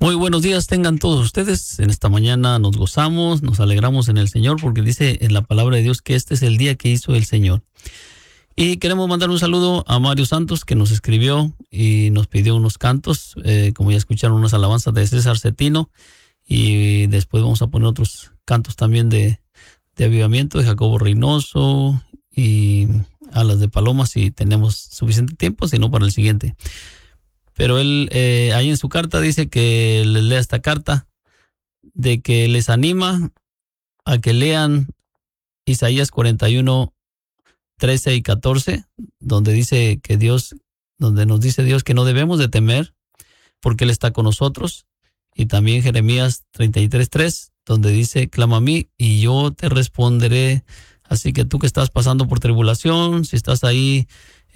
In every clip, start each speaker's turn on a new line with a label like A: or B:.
A: Muy buenos días tengan todos ustedes. En esta mañana nos gozamos, nos alegramos en el Señor porque dice en la palabra de Dios que este es el día que hizo el Señor. Y queremos mandar un saludo a Mario Santos, que nos escribió y nos pidió unos cantos, como ya escucharon, unas alabanzas de César Cetino, y después vamos a poner otros cantos también de avivamiento de Jacobo Reynoso y Alas de Paloma, si tenemos suficiente tiempo, si no para el siguiente. Pero él ahí en su carta dice que les lea esta carta, de que les anima a que lean Isaías 41, 13 y 14, donde dice que Dios, donde nos dice Dios que no debemos de temer porque Él está con nosotros. Y también Jeremías 33, 3, donde dice, clama a mí y yo te responderé. Así que tú que estás pasando por tribulación, si estás ahí,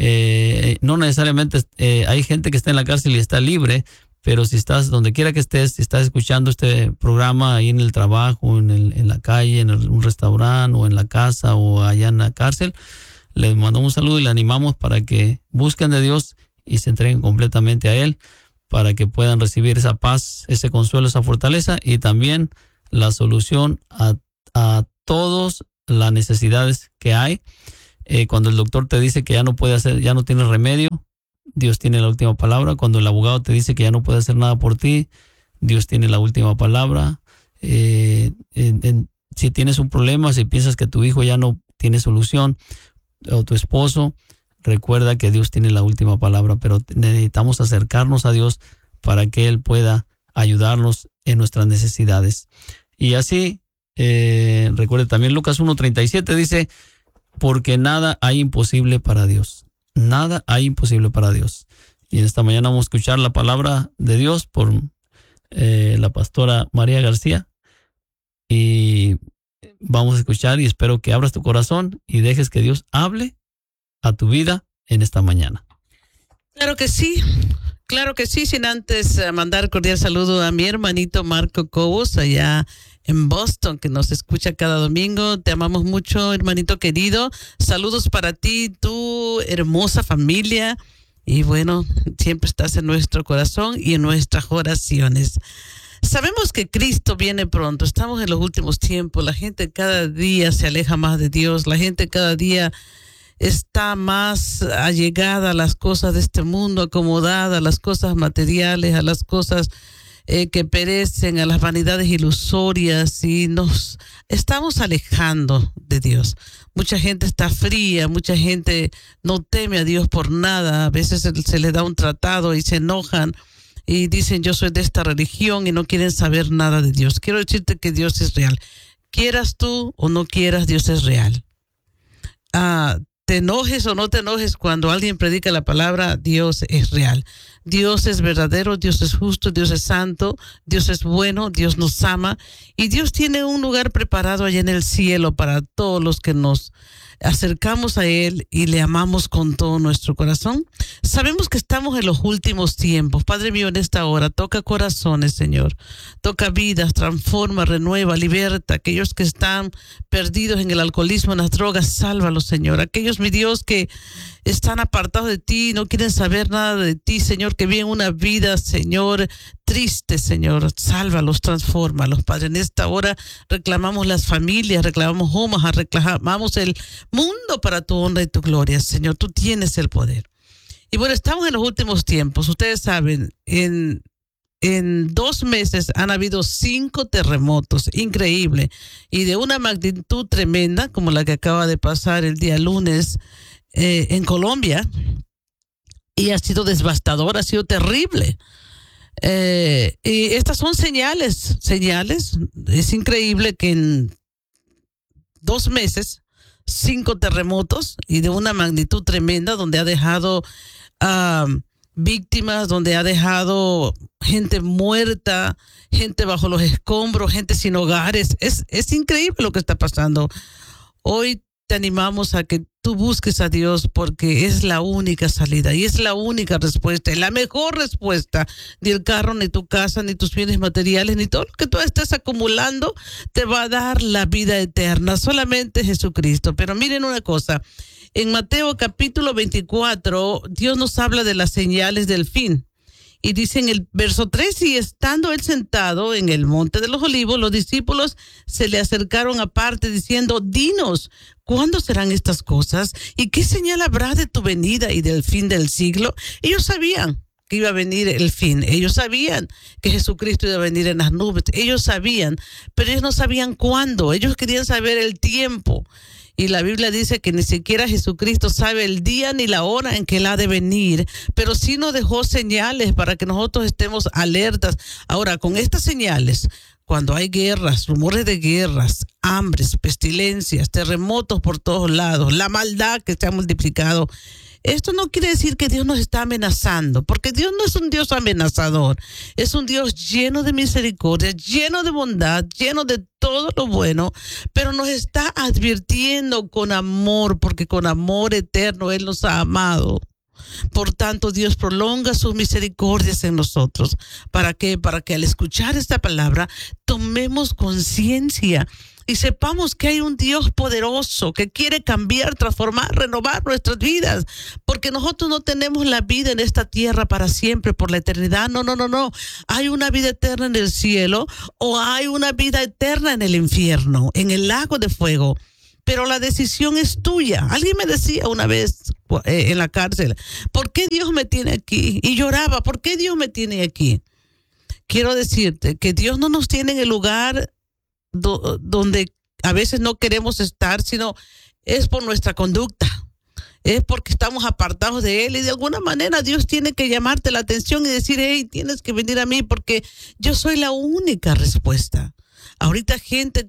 A: no necesariamente hay gente que está en la cárcel y está libre, pero si estás donde quiera que estés, si estás escuchando este programa ahí en el trabajo, en la calle, en un restaurante o en la casa o allá en la cárcel, les mandamos un saludo y le animamos para que busquen de Dios y se entreguen completamente a Él para que puedan recibir esa paz, ese consuelo, esa fortaleza y también la solución a todas las necesidades que hay. Cuando el doctor te dice que ya no puede hacer, ya no tiene remedio, Dios tiene la última palabra. Cuando el abogado te dice que ya no puede hacer nada por ti, Dios tiene la última palabra. Si tienes un problema, si piensas que tu hijo ya no tiene solución, o tu esposo, recuerda que Dios tiene la última palabra, pero necesitamos acercarnos a Dios para que Él pueda ayudarnos en nuestras necesidades. Y así, recuerde también Lucas 1:37 dice, porque nada hay imposible para Dios. Nada hay imposible para Dios. Y en esta mañana vamos a escuchar la palabra de Dios por la pastora María García. Y vamos a escuchar y espero que abras tu corazón y dejes que Dios hable a tu vida en esta mañana.
B: Claro que sí, sin antes mandar cordial saludo a mi hermanito Marco Cobos allá en Boston, que nos escucha cada domingo. Te amamos mucho, hermanito querido. Saludos para ti, tu hermosa familia. Y bueno, siempre estás en nuestro corazón y en nuestras oraciones. Sabemos que Cristo viene pronto. Estamos en los últimos tiempos. La gente cada día se aleja más de Dios. La gente cada día está más allegada a las cosas de este mundo, acomodada a las cosas materiales, a las cosas que perecen, a las vanidades ilusorias, y nos estamos alejando de Dios. Mucha gente está fría, mucha gente no teme a Dios por nada. A veces se les da un tratado y se enojan y dicen yo soy de esta religión y no quieren saber nada de Dios. Quiero decirte que Dios es real. Quieras tú o no quieras, Dios es real. Te enojes o no te enojes cuando alguien predica la palabra, Dios es real. Dios es verdadero, Dios es justo, Dios es santo, Dios es bueno, Dios nos ama y Dios tiene un lugar preparado allá en el cielo para todos los que nos acercamos a Él y le amamos con todo nuestro corazón. Sabemos que estamos en los últimos tiempos. Padre mío, en esta hora, toca corazones, Señor. Toca vidas, transforma, renueva, liberta. Aquellos que están perdidos en el alcoholismo, en las drogas, sálvalos, Señor. Aquellos, mi Dios, que están apartados de ti, no quieren saber nada de ti, Señor, que viven una vida, Señor, triste, Señor. Sálvalos, transfórmalos, Padre. En esta hora reclamamos las familias, reclamamos Omaha, reclamamos el mundo para tu honra y tu gloria, Señor. Tú tienes el poder. Y bueno, estamos en los últimos tiempos. Ustedes saben, en 2 meses han habido 5 terremotos, increíble, y de una magnitud tremenda, como la que acaba de pasar el día lunes en Colombia, y ha sido devastador, ha sido terrible. Y estas son señales. Es increíble que en 2 meses 5 terremotos y de una magnitud tremenda, donde ha dejado víctimas, donde ha dejado gente muerta, gente bajo los escombros, gente sin hogares. Es increíble lo que está pasando. Hoy te animamos a que tú busques a Dios porque es la única salida y es la única respuesta, y la mejor respuesta. Ni el carro, ni tu casa, ni tus bienes materiales, ni todo lo que tú estés acumulando te va a dar la vida eterna. Solamente Jesucristo. Pero miren una cosa, en Mateo capítulo 24, Dios nos habla de las señales del fin. Y dice en el verso 3, y estando él sentado en el monte de los olivos, los discípulos se le acercaron aparte diciendo, dinos, ¿cuándo serán estas cosas? ¿Y qué señal habrá de tu venida y del fin del siglo? Ellos sabían que iba a venir el fin. Ellos sabían que Jesucristo iba a venir en las nubes. Ellos sabían, pero ellos no sabían cuándo. Ellos querían saber el tiempo. Y la Biblia dice que ni siquiera Jesucristo sabe el día ni la hora en que Él ha de venir, pero sí nos dejó señales para que nosotros estemos alertas. Ahora, con estas señales, cuando hay guerras, rumores de guerras, hambres, pestilencias, terremotos por todos lados, la maldad que se ha multiplicado, esto no quiere decir que Dios nos está amenazando, porque Dios no es un Dios amenazador, es un Dios lleno de misericordia, lleno de bondad, lleno de todo lo bueno, pero nos está advirtiendo con amor, porque con amor eterno Él nos ha amado. Por tanto, Dios prolonga sus misericordias en nosotros. ¿Para qué? Para que al escuchar esta palabra tomemos conciencia y sepamos que hay un Dios poderoso que quiere cambiar, transformar, renovar nuestras vidas, porque nosotros no tenemos la vida en esta tierra para siempre, por la eternidad. No. Hay una vida eterna en el cielo o hay una vida eterna en el infierno, en el lago de fuego. Pero la decisión es tuya. Alguien me decía una vez en la cárcel, ¿por qué Dios me tiene aquí? Y lloraba, ¿por qué Dios me tiene aquí? Quiero decirte que Dios no nos tiene en el lugar donde a veces no queremos estar, sino es por nuestra conducta. Es porque estamos apartados de Él y de alguna manera Dios tiene que llamarte la atención y decir, hey, tienes que venir a mí porque yo soy la única respuesta. Ahorita gente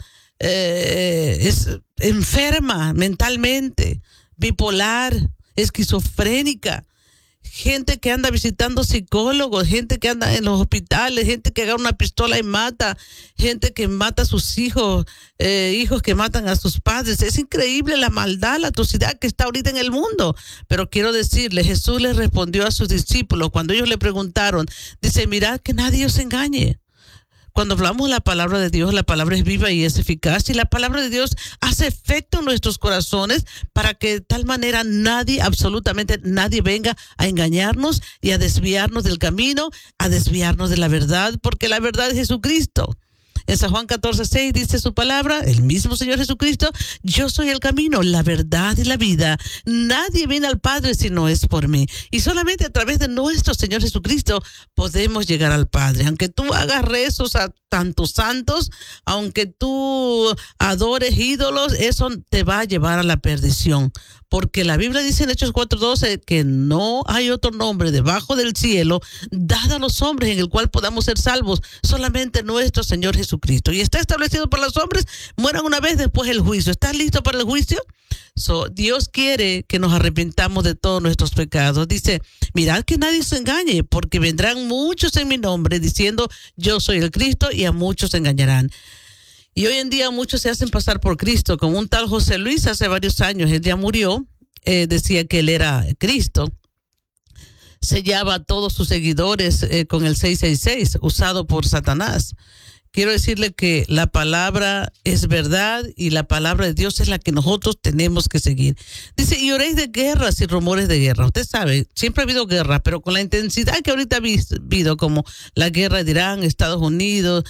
B: es enferma mentalmente, bipolar, esquizofrénica, gente que anda visitando psicólogos, gente que anda en los hospitales, gente que agarra una pistola y mata, gente que mata a sus hijos, hijos que matan a sus padres. Es increíble la maldad, la atrocidad que está ahorita en el mundo. Pero quiero decirle, Jesús les respondió a sus discípulos cuando ellos le preguntaron, dice, mirad que nadie os engañe. Cuando hablamos la palabra de Dios, la palabra es viva y es eficaz, y la palabra de Dios hace efecto en nuestros corazones para que de tal manera nadie, absolutamente nadie, venga a engañarnos y a desviarnos del camino, a desviarnos de la verdad, porque la verdad es Jesucristo. En San Juan 14:6 dice su palabra, el mismo Señor Jesucristo, yo soy el camino, la verdad y la vida. Nadie viene al Padre si no es por mí. Y solamente a través de nuestro Señor Jesucristo podemos llegar al Padre. Aunque tú hagas rezos a tantos santos, aunque tú adores ídolos, eso te va a llevar a la perdición. Porque la Biblia dice en Hechos 4:12 que no hay otro nombre debajo del cielo dado a los hombres en el cual podamos ser salvos, solamente nuestro Señor Jesucristo. Y está establecido para los hombres, mueran una vez, después el juicio. ¿Estás listo para el juicio? Dios quiere que nos arrepintamos de todos nuestros pecados. Dice, mirad que nadie se engañe, porque vendrán muchos en mi nombre diciendo, yo soy el Cristo, y a muchos se engañarán. Y hoy en día muchos se hacen pasar por Cristo, como un tal José Luis hace varios años. Él ya murió, decía que él era Cristo. Sellaba a todos sus seguidores con el 666, usado por Satanás. Quiero decirle que la palabra es verdad y la palabra de Dios es la que nosotros tenemos que seguir. Dice, y oréis de guerras y rumores de guerra. Usted sabe, siempre ha habido guerra, pero con la intensidad que ahorita ha habido, como la guerra de Irán, Estados Unidos,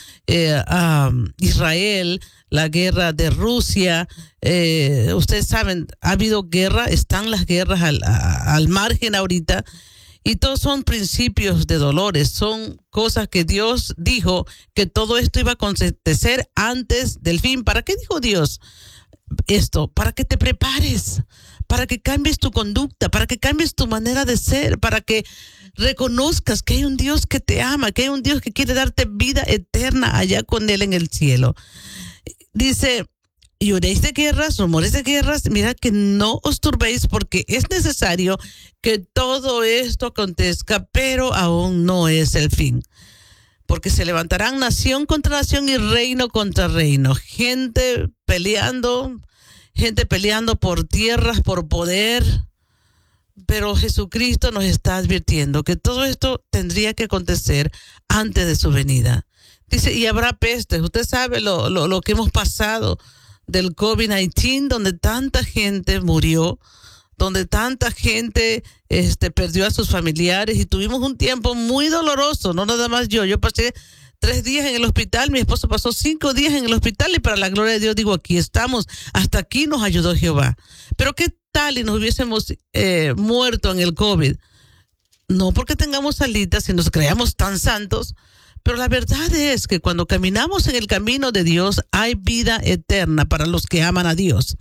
B: Israel, la guerra de Rusia. Ustedes saben, ha habido guerra, están las guerras al margen ahorita. Y todos son principios de dolores, son cosas que Dios dijo que todo esto iba a acontecer antes del fin. ¿Para qué dijo Dios esto? Para que te prepares, para que cambies tu conducta, para que cambies tu manera de ser, para que reconozcas que hay un Dios que te ama, que hay un Dios que quiere darte vida eterna allá con Él en el cielo. Dice, y oréis de guerras, rumores de guerras, mirad que no os turbéis, porque es necesario que todo esto acontezca, pero aún no es el fin. Porque se levantarán nación contra nación y reino contra reino. Gente peleando por tierras, por poder. Pero Jesucristo nos está advirtiendo que todo esto tendría que acontecer antes de su venida. Dice, y habrá pestes. Usted sabe lo que hemos pasado del COVID-19, donde tanta gente murió, donde tanta gente perdió a sus familiares y tuvimos un tiempo muy doloroso, no nada más yo pasé 3 días en el hospital, mi esposo pasó 5 días en el hospital y para la gloria de Dios digo, aquí estamos, hasta aquí nos ayudó Jehová. Pero ¿qué tal y nos hubiésemos muerto en el COVID? No porque tengamos alitas y nos creamos tan santos, pero la verdad es que cuando caminamos en el camino de Dios hay vida eterna para los que aman a Dios.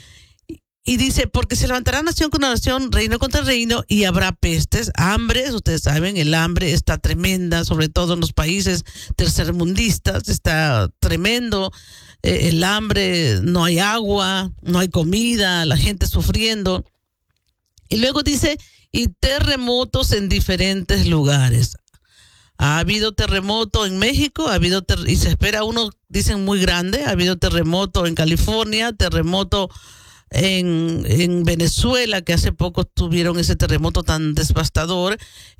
B: Y dice, porque se levantará nación contra nación, reino contra reino, y habrá pestes, hambres. Ustedes saben, el hambre está tremenda, sobre todo en los países tercermundistas, está tremendo. El hambre, no hay agua, no hay comida, la gente sufriendo. Y luego dice, y terremotos en diferentes lugares. Ha habido terremoto en México, y se espera uno, dicen muy grande, ha habido terremoto en California, terremoto en Venezuela, que hace poco tuvieron ese terremoto tan devastador,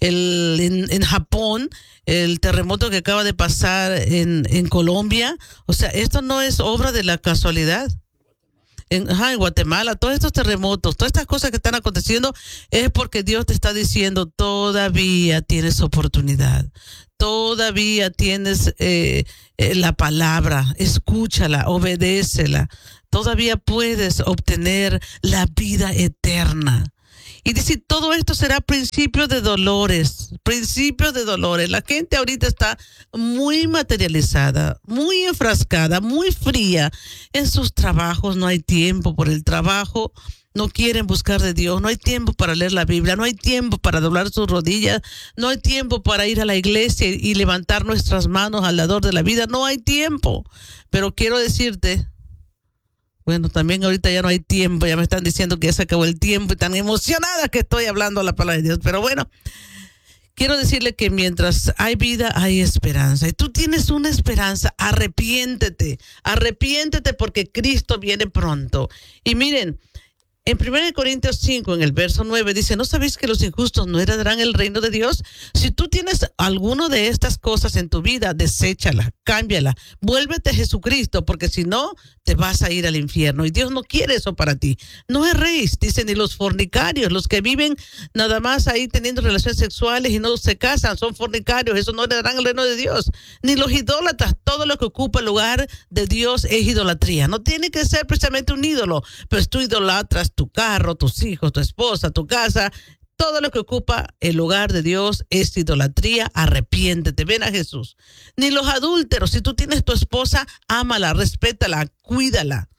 B: en Japón, el terremoto que acaba de pasar en Colombia. O sea, esto no es obra de la casualidad. En Guatemala, todos estos terremotos, todas estas cosas que están aconteciendo es porque Dios te está diciendo, todavía tienes oportunidad, todavía tienes la palabra, escúchala, obedécela, todavía puedes obtener la vida eterna. Y dice, todo esto será principio de dolores, principio de dolores. La gente ahorita está muy materializada, muy enfrascada, muy fría en sus trabajos. No hay tiempo por el trabajo, no quieren buscar de Dios, no hay tiempo para leer la Biblia, no hay tiempo para doblar sus rodillas, no hay tiempo para ir a la iglesia y levantar nuestras manos al dador de la vida, no hay tiempo. Pero quiero decirte, bueno, también ahorita ya no hay tiempo, ya me están diciendo que ya se acabó el tiempo y tan emocionada que estoy hablando la palabra de Dios. Pero bueno, quiero decirle que mientras hay vida, hay esperanza. Y tú tienes una esperanza, arrepiéntete porque Cristo viene pronto. Y miren, en 1 Corintios 5, en el verso 9, dice, ¿no sabéis que los injustos no heredarán el reino de Dios? Si tú tienes alguno de estas cosas en tu vida, deséchala, cámbiala, vuélvete a Jesucristo, porque si no, te vas a ir al infierno. Y Dios no quiere eso para ti. No erréis, dice, ni los fornicarios, los que viven nada más ahí teniendo relaciones sexuales y no se casan, son fornicarios, eso no heredarán el reino de Dios. Ni los idólatras, todo lo que ocupa el lugar de Dios es idolatría. No tiene que ser precisamente un ídolo, pero tú idolatras tu carro, tus hijos, tu esposa, tu casa, todo lo que ocupa el lugar de Dios es idolatría. Arrepiéntete, ven a Jesús. Ni los adúlteros, si tú tienes tu esposa, ámala, respétala, cuídala.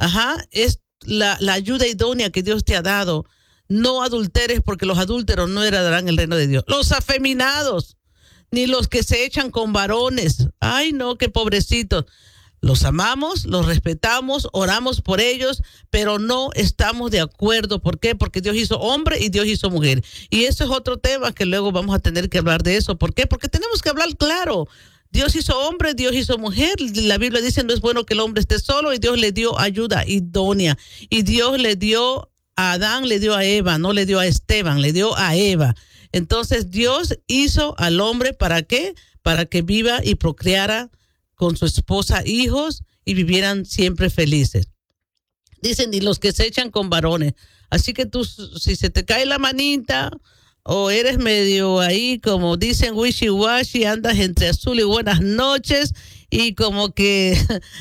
B: Es la ayuda idónea que Dios te ha dado. No adulteres, porque los adúlteros no heredarán el reino de Dios. Los afeminados, ni los que se echan con varones. Ay, no, qué pobrecitos. Los amamos, los respetamos, oramos por ellos, pero no estamos de acuerdo. ¿Por qué? Porque Dios hizo hombre y Dios hizo mujer. Y eso es otro tema que luego vamos a tener que hablar de eso. ¿Por qué? Porque tenemos que hablar claro. Dios hizo hombre, Dios hizo mujer. La Biblia dice, no es bueno que el hombre esté solo, y Dios le dio ayuda idónea. Y Dios le dio a Adán, le dio a Eva, no le dio a Esteban, le dio a Eva. Entonces Dios hizo al hombre, ¿para qué? Para que viva y procreara con su esposa, hijos, y vivieran siempre felices. Dicen, y los que se echan con varones. Así que tú, si se te cae la manita, o eres medio ahí, como dicen, wishy-washy, andas entre azul y buenas noches, y como que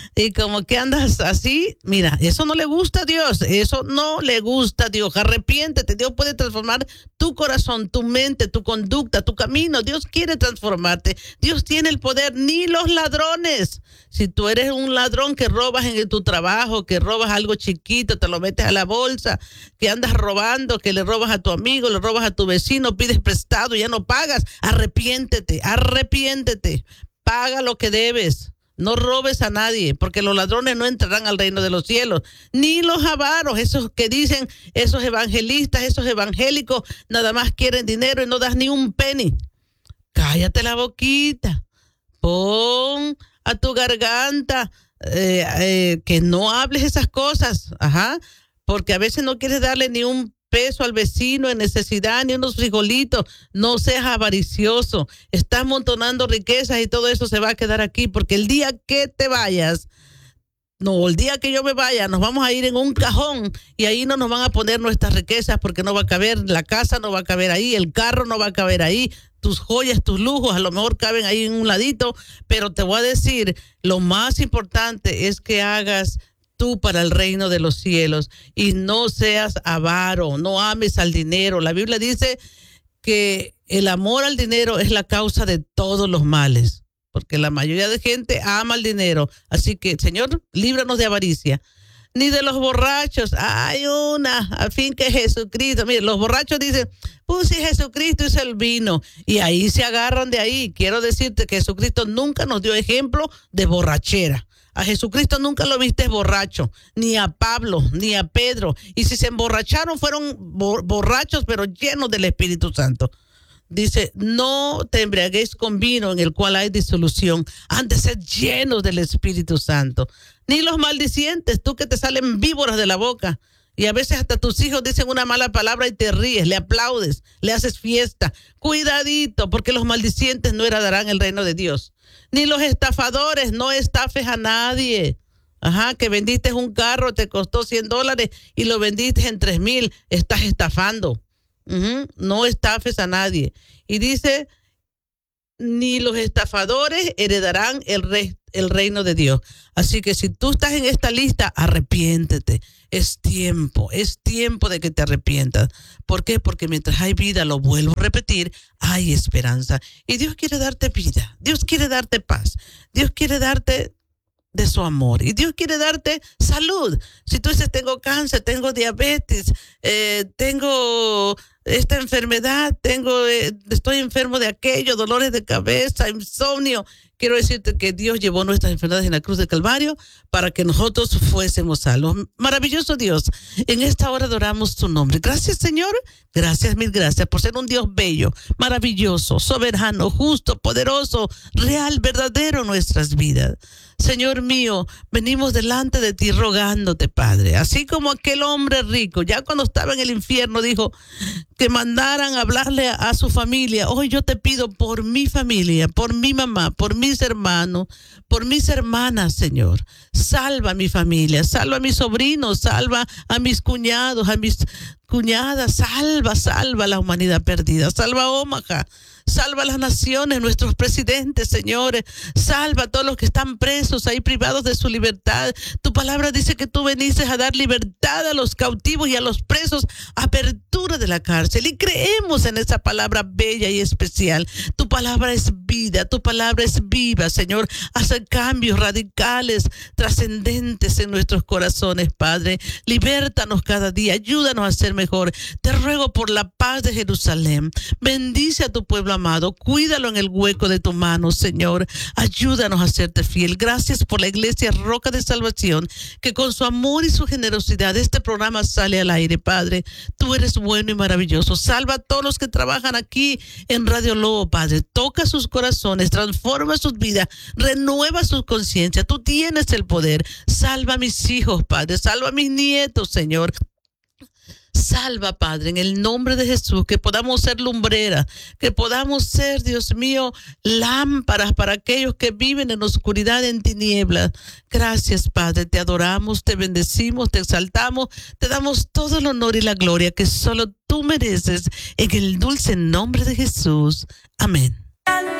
B: andas así, mira, eso no le gusta a Dios, eso no le gusta a Dios. Arrepiéntete, Dios puede transformar tu corazón, tu mente, tu conducta, tu camino. Dios quiere transformarte, Dios tiene el poder. Ni los ladrones, si tú eres un ladrón que robas en tu trabajo, que robas algo chiquito, te lo metes a la bolsa, que andas robando, que le robas a tu amigo, le robas a tu vecino, pides prestado y ya no pagas, arrepiéntete, paga lo que debes. No robes a nadie, porque los ladrones no entrarán al reino de los cielos. Ni los avaros, esos que dicen, esos evangelistas, esos evangélicos, nada más quieren dinero y no das ni un penny. Cállate la boquita, pon a tu garganta que no hables esas cosas, porque a veces no quieres darle ni un peso al vecino en necesidad, ni unos frijolitos. No seas avaricioso, estás amontonando riquezas y todo eso se va a quedar aquí, porque el día que te vayas No, el día que yo me vaya, nos vamos a ir en un cajón y ahí no nos van a poner nuestras riquezas porque no va a caber, la casa no va a caber ahí, el carro no va a caber ahí, tus joyas, tus lujos, a lo mejor caben ahí en un ladito, pero te voy a decir, lo más importante es que hagas tú para el reino de los cielos y no seas avaro, no ames al dinero. La Biblia dice que el amor al dinero es la causa de todos los males. Porque la mayoría de gente ama el dinero. Así que, Señor, líbranos de avaricia. Ni de los borrachos. Hay una, a fin que Jesucristo. Mire, los borrachos dicen, pues si Jesucristo es el vino. Y ahí se agarran de ahí. Quiero decirte que Jesucristo nunca nos dio ejemplo de borrachera. A Jesucristo nunca lo viste borracho, ni a Pablo, ni a Pedro. Y si se emborracharon, fueron borrachos, pero llenos del Espíritu Santo. Dice, no te embriaguéis con vino en el cual hay disolución, han de ser llenos del Espíritu Santo. Ni los maldicientes, tú que te salen víboras de la boca. Y a veces hasta tus hijos dicen una mala palabra y te ríes, le aplaudes, le haces fiesta. Cuidadito, porque los maldicientes no heredarán el reino de Dios. Ni los estafadores, no estafes a nadie. Ajá, que vendiste un carro, te costó $100 y lo vendiste en 3,000, estás estafando. No estafes a nadie. Y dice, ni los estafadores heredarán el reino de Dios. Así que si tú estás en esta lista, arrepiéntete. Es tiempo de que te arrepientas. ¿Por qué? Porque mientras hay vida, lo vuelvo a repetir, hay esperanza. Y Dios quiere darte vida, Dios quiere darte paz, Dios quiere darte de su amor. Y Dios quiere darte salud. Si tú dices, tengo cáncer, tengo diabetes, tengo esta enfermedad, estoy enfermo de aquello, dolores de cabeza, insomnio. Quiero decirte que Dios llevó nuestras enfermedades en la cruz del Calvario para que nosotros fuésemos salvos. Maravilloso Dios, en esta hora adoramos tu nombre. Gracias, Señor. Gracias, mil gracias por ser un Dios bello, maravilloso, soberano, justo, poderoso, real, verdadero en nuestras vidas. Señor mío, venimos delante de ti rogándote, Padre. Así como aquel hombre rico, ya cuando estaba en el infierno, dijo que mandaran a hablarle a su familia. Hoy yo te pido por mi familia, por mi mamá, por mis hermanos, por mis hermanas, Señor. Salva a mi familia, salva a mis sobrinos, salva a mis cuñados, a mis cuñadas, salva a la humanidad perdida, salva a Omaha. Salva a las naciones, nuestros presidentes, señores. Salva a todos los que están presos ahí, privados de su libertad. Tu palabra dice que tú veniste a dar libertad a los cautivos y a los presos, apertura de la cárcel. Y creemos en esa palabra bella y especial. Tu palabra es vida, tu palabra es viva, Señor. Hace cambios radicales, trascendentes en nuestros corazones, Padre. Libértanos cada día, ayúdanos a ser mejor. Te ruego por la paz de Jerusalén. Bendice a tu pueblo amado, cuídalo en el hueco de tu mano, Señor. Ayúdanos a serte fiel. Gracias por la Iglesia Roca de Salvación, que con su amor y su generosidad este programa sale al aire, Padre. Tú eres bueno y maravilloso. Salva a todos los que trabajan aquí en Radio Lobo, Padre. Toca sus corazones, transforma sus vidas, renueva su conciencia. Tú tienes el poder. Salva a mis hijos, Padre. Salva a mis nietos, Señor. Salva, Padre, en el nombre de Jesús, que podamos ser lumbreras, que podamos ser, Dios mío, lámparas para aquellos que viven en oscuridad, en tinieblas. Gracias, Padre, te adoramos, te bendecimos, te exaltamos, te damos todo el honor y la gloria que solo tú mereces, en el dulce nombre de Jesús. Amén.